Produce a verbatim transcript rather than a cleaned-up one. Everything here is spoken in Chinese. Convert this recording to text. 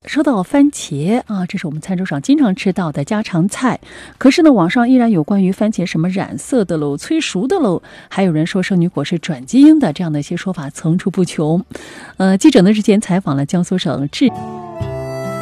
说到番茄啊，这是我们餐桌上经常吃到的家常菜。可是呢，网上依然有关于番茄什么染色的喽、催熟的喽，还有人说圣女果是转基因的这样的一些说法层出不穷。呃，记者呢之前采访了江苏省治。